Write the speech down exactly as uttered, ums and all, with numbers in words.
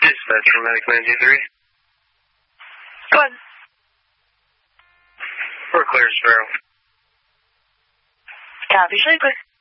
Dispatch from Medic nine two three. Go ahead. We're clear, Sparrow. Copy, Shaker.